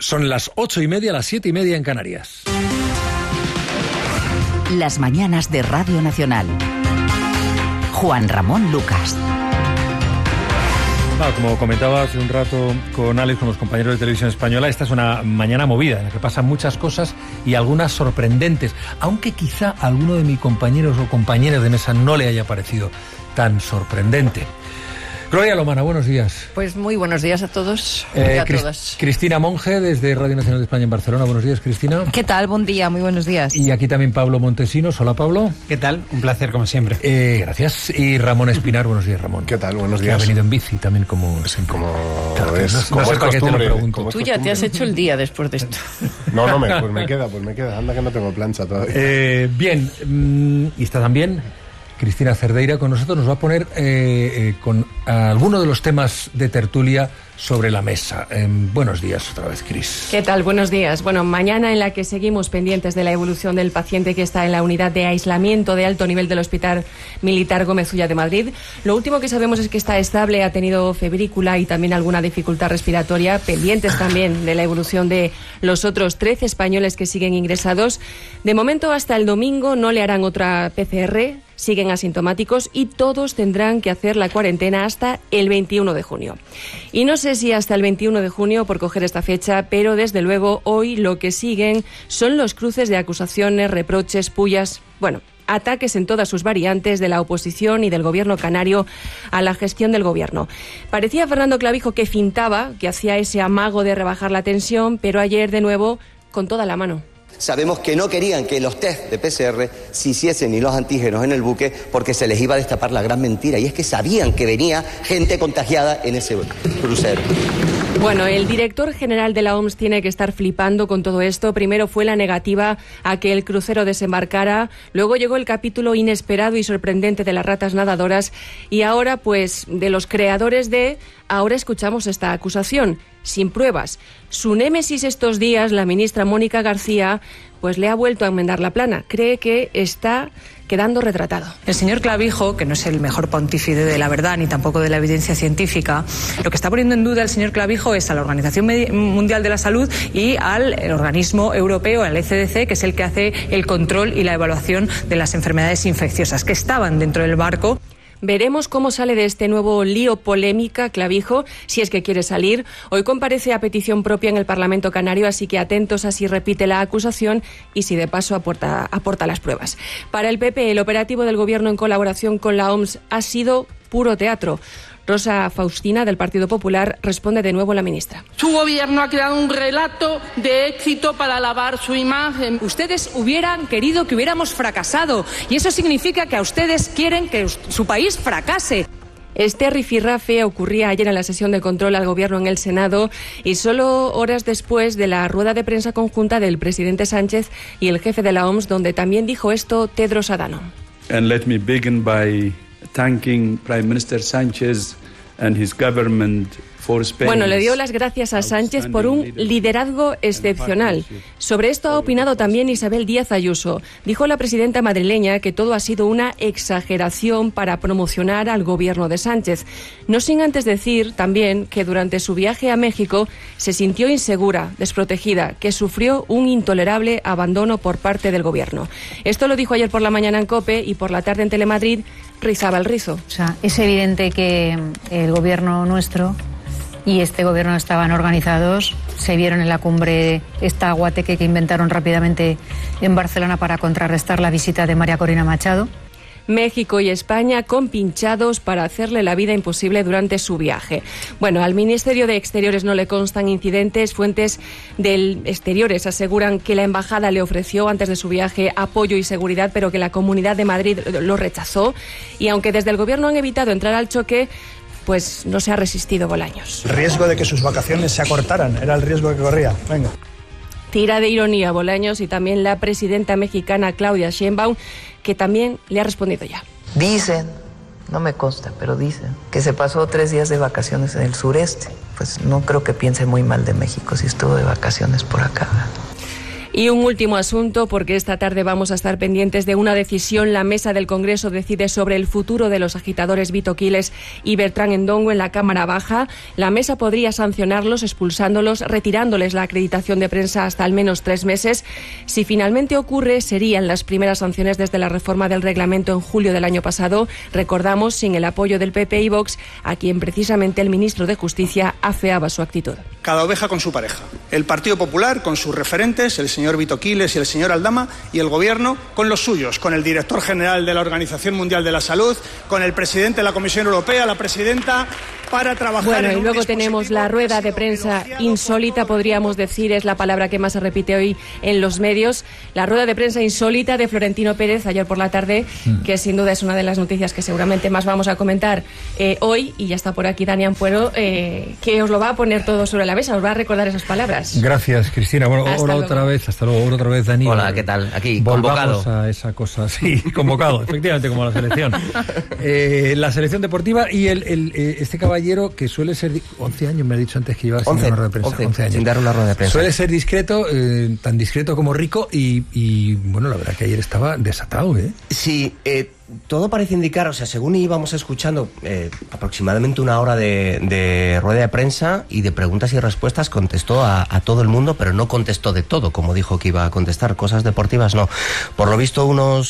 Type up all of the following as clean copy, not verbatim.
Son las 8:30, las 7:30 en Canarias. Las mañanas de Radio Nacional. Juan Ramón Lucas. Como comentaba hace un rato con Alex, con los compañeros de Televisión Española, esta es una mañana movida en la que pasan muchas cosas y algunas sorprendentes, aunque quizá a alguno de mis compañeros o compañeras de mesa no le haya parecido tan sorprendente. Gloria Lomana, buenos días. Pues muy buenos días a todos y a todas. Cristina Monge, desde Radio Nacional de España en Barcelona. Buenos días, Cristina. ¿Qué tal? Buen día, muy buenos días. Y aquí también Pablo Montesinos. Hola, Pablo. ¿Qué tal? Un placer, como siempre. Gracias. Y Ramón Espinar. Buenos días, Ramón. ¿Qué tal? Buenos días. Que ha venido en bici también, como siempre. Claro, no sé para qué te lo pregunto. Tú ya te has hecho el día después de esto. No, pues me queda. Anda que no tengo plancha todavía. Bien, y está también Cristina Cerdeira con nosotros. Nos va a poner con alguno de los temas de tertulia sobre la mesa. Buenos días otra vez, Cris. ¿Qué tal? Buenos días. Bueno, mañana en la que seguimos pendientes de la evolución del paciente que está en la unidad de aislamiento de alto nivel del Hospital Militar Gómez Ulla de Madrid. Lo último que sabemos es que está estable, ha tenido febrícula y también alguna dificultad respiratoria. Pendientes también de la evolución de los otros 13 españoles que siguen ingresados. De momento, hasta el domingo no le harán otra PCR. Siguen asintomáticos y todos tendrán que hacer la cuarentena hasta el 21 de junio. Y no sé si hasta el 21 de junio por coger esta fecha, pero desde luego hoy lo que siguen son los cruces de acusaciones, reproches, pullas, ataques en todas sus variantes de la oposición y del gobierno canario a la gestión del gobierno. Parecía Fernando Clavijo que fintaba, que hacía ese amago de rebajar la tensión, pero ayer de nuevo con toda la mano. Sabemos que no querían que los test de PCR se hiciesen ni los antígenos en el buque porque se les iba a destapar la gran mentira, y es que sabían que venía gente contagiada en ese crucero. Bueno, el director general de la OMS tiene que estar flipando con todo esto. Primero fue la negativa a que el crucero desembarcara, luego llegó el capítulo inesperado y sorprendente de las ratas nadadoras y ahora, pues, de los creadores de... Ahora escuchamos esta acusación, sin pruebas. Su némesis estos días, la ministra Mónica García, pues le ha vuelto a enmendar la plana. Cree que está quedando retratado. El señor Clavijo, que no es el mejor pontífice de la verdad ni tampoco de la evidencia científica, lo que está poniendo en duda el señor Clavijo es a la Organización Mundial de la Salud y al organismo europeo, al ECDC, que es el que hace el control y la evaluación de las enfermedades infecciosas, que estaban dentro del barco. Veremos cómo sale de este nuevo lío polémica Clavijo, si es que quiere salir. Hoy comparece a petición propia en el Parlamento Canario, así que atentos a si repite la acusación y si de paso aporta las pruebas. Para el PP, el operativo del Gobierno en colaboración con la OMS ha sido puro teatro. Rosa Faustina, del Partido Popular, responde de nuevo la ministra. Su gobierno ha creado un relato de éxito para lavar su imagen. Ustedes hubieran querido que hubiéramos fracasado y eso significa que a ustedes quieren que su país fracase. Este rifirrafe ocurría ayer en la sesión de control al Gobierno en el Senado y solo horas después de la rueda de prensa conjunta del presidente Sánchez y el jefe de la OMS, donde también dijo esto Tedros Adhanom. And let me begin by thanking Prime Minister Sánchez and his government for Spain. Bueno, le dio las gracias a Sánchez por un liderazgo excepcional. Sobre esto ha opinado también Isabel Díaz Ayuso. Dijo la presidenta madrileña que todo ha sido una exageración para promocionar al gobierno de Sánchez. No sin antes decir también que durante su viaje a México se sintió insegura, desprotegida, que sufrió un intolerable abandono por parte del gobierno. Esto lo dijo ayer por la mañana en COPE y por la tarde en Telemadrid rizaba el rizo. O sea, es evidente que el gobierno nuestro y este gobierno estaban organizados, se vieron en la cumbre esta guateque que inventaron rápidamente en Barcelona para contrarrestar la visita de María Corina Machado. México y España compinchados para hacerle la vida imposible durante su viaje. Bueno, al Ministerio de Exteriores no le constan incidentes. Fuentes del Exteriores aseguran que la embajada le ofreció antes de su viaje apoyo y seguridad, pero que la Comunidad de Madrid lo rechazó. Y aunque desde el Gobierno han evitado entrar al choque, pues no se ha resistido Bolaños. El riesgo de que sus vacaciones se acortaran era el riesgo que corría. Venga. Tira de ironía Bolaños y también la presidenta mexicana Claudia Sheinbaum, que también le ha respondido ya. Dicen, no me consta, pero dicen que se pasó 3 días de vacaciones en el sureste. Pues no creo que piense muy mal de México si estuvo de vacaciones por acá. Y un último asunto, porque esta tarde vamos a estar pendientes de una decisión. La mesa del Congreso decide sobre el futuro de los agitadores Vito Quiles y Bertrán Endongo en la Cámara Baja. La mesa podría sancionarlos, expulsándolos, retirándoles la acreditación de prensa hasta al menos 3 meses. Si finalmente ocurre, serían las primeras sanciones desde la reforma del reglamento en julio del año pasado. Recordamos, sin el apoyo del PP y Vox, a quien precisamente el ministro de Justicia afeaba su actitud. Cada oveja con su pareja. El Partido Popular con sus referentes, el señor Vito Quiles y el señor Aldama, y el Gobierno con los suyos, con el director general de la Organización Mundial de la Salud, con el presidente de la Comisión Europea, la presidenta, para trabajar. Bueno, y luego tenemos la rueda de prensa insólita, podríamos decir, es la palabra que más se repite hoy en los medios. La rueda de prensa insólita de Florentino Pérez ayer por la tarde, que sin duda es una de las noticias que seguramente más vamos a comentar hoy, y ya está por aquí Dani Ampuero, que os lo va a poner todo sobre la mesa, os va a recordar esas palabras. Gracias, Cristina. Bueno, ahora otra vez, hasta luego, otra vez, Dani. Hola, ¿qué tal? Aquí, volvamos convocado. A esa cosa, sí, convocado, efectivamente, como la selección. La selección deportiva y este caballero que suele ser 11 años, me ha dicho antes que lleva sin dar una rueda de prensa. 11 años. Sin dar una rueda de prensa. Suele ser discreto, tan discreto como rico y bueno, la verdad que ayer estaba desatado, ¿eh? Sí, todo parece indicar, o sea, según íbamos escuchando aproximadamente una hora de rueda de prensa y de preguntas y respuestas, contestó a todo el mundo, pero no contestó de todo, como dijo que iba a contestar. Cosas deportivas no. Por lo visto,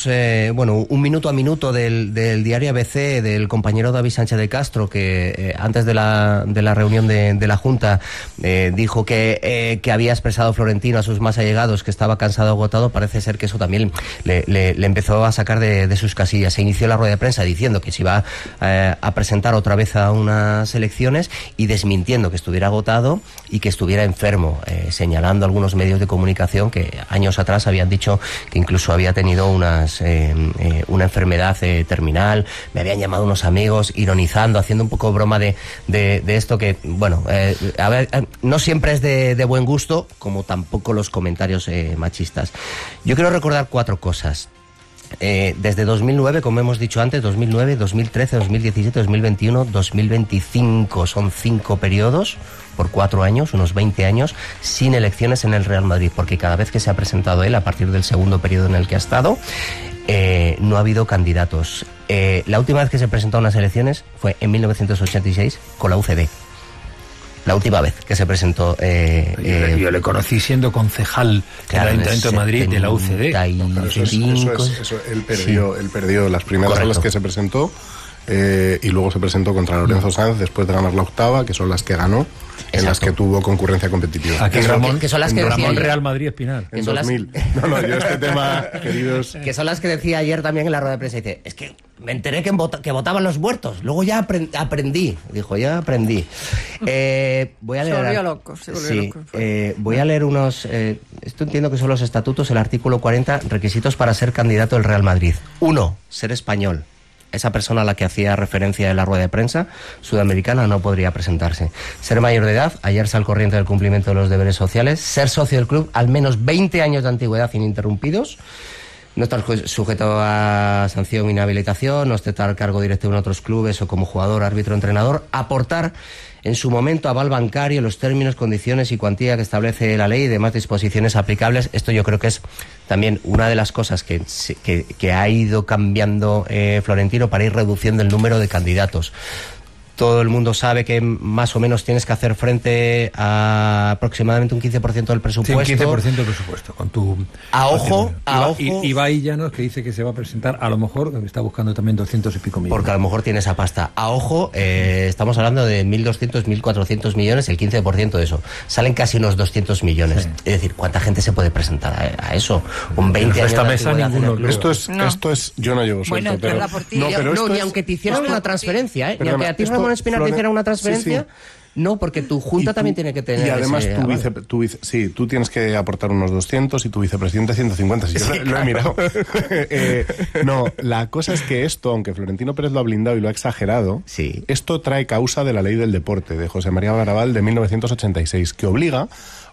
un minuto a minuto del diario ABC, del compañero David Sánchez de Castro, que antes de la reunión de la Junta dijo que había expresado Florentino a sus más allegados que estaba cansado, agotado. Parece ser que eso también le empezó a sacar de sus casillas. Se inició la rueda de prensa diciendo que se iba a presentar otra vez a unas elecciones y desmintiendo que estuviera agotado y que estuviera enfermo, señalando algunos medios de comunicación que años atrás habían dicho que incluso había tenido una enfermedad terminal. Me habían llamado unos amigos ironizando, haciendo un poco broma de esto que, bueno, a ver, no siempre es de buen gusto, como tampoco los comentarios machistas. Yo quiero recordar 4 cosas. Desde 2009, como hemos dicho antes, 2009, 2013, 2017, 2021, 2025, son 5 periodos por 4 años, unos 20 años, sin elecciones en el Real Madrid, porque cada vez que se ha presentado él, a partir del segundo periodo en el que ha estado, no ha habido candidatos. La última vez que se presentó a unas elecciones fue en 1986 con la UCD. La última vez que se presentó... yo le conocí siendo concejal del Ayuntamiento de Madrid, de la UCD. Él perdió las primeras a las que se presentó, y luego se presentó contra Lorenzo Sanz después de ganar la octava, que son las que ganó, en las que tuvo concurrencia competitiva. Aquí Ramón, que son las que Ramón decía Real Madrid Espinal. En 2000. Yo este tema, queridos... Que son las que decía ayer también en la rueda de prensa. Dice, es que me enteré que votaban los muertos. Luego ya aprendí. Dijo, ya aprendí. Voy a leer... Se volvió loco. Voy a leer unos... esto entiendo que son los estatutos, el artículo 40, requisitos para ser candidato del Real Madrid. 1, ser español. Esa persona a la que hacía referencia en la rueda de prensa, sudamericana, no podría presentarse. Ser mayor de edad, hallarse al corriente del cumplimiento de los deberes sociales, ser socio del club, al menos 20 años de antigüedad ininterrumpidos, no estar sujeto a sanción, inhabilitación, no estar cargo directivo en otros clubes o como jugador, árbitro, entrenador, aportar en su momento aval bancario, los términos, condiciones y cuantía que establece la ley y demás disposiciones aplicables. Esto yo creo que es también una de las cosas que ha ido cambiando Florentino para ir reduciendo el número de candidatos. Todo el mundo sabe que más o menos tienes que hacer frente a aproximadamente un 15% del presupuesto. Sí, un 15% del presupuesto, con tu... A ojo. Ibai Llanos, que dice que se va a presentar, a lo mejor, está buscando también 200 y pico millones. Porque a lo mejor tiene esa pasta. A ojo, estamos hablando de 1.200, 1.400 millones, el 15% de eso. Salen casi unos 200 millones. Sí. Es decir, ¿cuánta gente se puede presentar a eso? Un 20 años esta mesa ninguno. Esto es... Yo no llevo suelto, pero... Ni aunque te hicieran una transferencia, ni aunque a ti Ramón Espinar te hiciera una transferencia... Sí. No, porque tu junta también tiene que tener. Y además tú tienes que aportar unos 200 y tu vicepresidente 150. Si sí, lo he mirado. No, la cosa es que esto, aunque Florentino Pérez lo ha blindado y lo ha exagerado, esto trae causa de la ley del deporte de José María Garabal de 1986, que obliga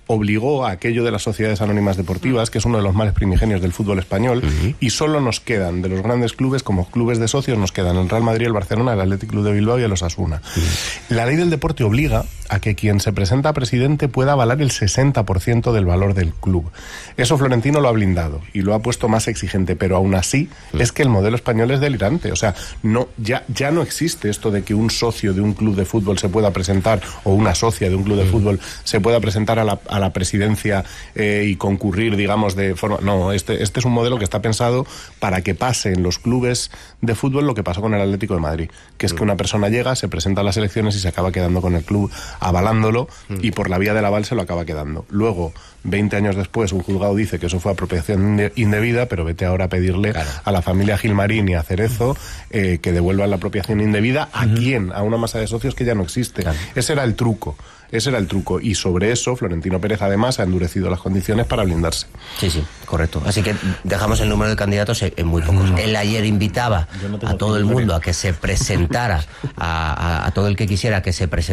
obligó a aquello de las sociedades anónimas deportivas, que es uno de los males primigenios del fútbol español, y solo nos quedan, de los grandes clubes, como clubes de socios, nos quedan el Real Madrid, el Barcelona, el Athletic Club de Bilbao y el Osasuna. La ley del deporte obliga a que quien se presenta a presidente pueda avalar el 60% del valor del club. Eso Florentino lo ha blindado y lo ha puesto más exigente, pero aún así es que el modelo español es delirante. O sea, ya no existe esto de que un socio de un club de fútbol se pueda presentar, o una socia de un club de fútbol se pueda presentar a la presidencia y concurrir, digamos, de forma... No, este es un modelo que está pensado para que pase en los clubes de fútbol lo que pasó con el Atlético de Madrid, que es que una persona llega, se presenta a las elecciones y se acaba quedando con el club avalándolo, y por la vía del aval se lo acaba quedando. Luego, 20 años después, un juzgado dice que eso fue apropiación indebida, pero vete ahora a pedirle a la familia Gilmarín y a Cerezo que devuelvan la apropiación indebida. ¿A quién? A una masa de socios que ya no existe. Ese era el truco. Y sobre eso Florentino Pérez además ha endurecido las condiciones para blindarse. Sí, correcto. Así que dejamos el número de candidatos en muy pocos. Él ayer invitaba a todo el mundo a que se presentara, a todo el que quisiera que se presentara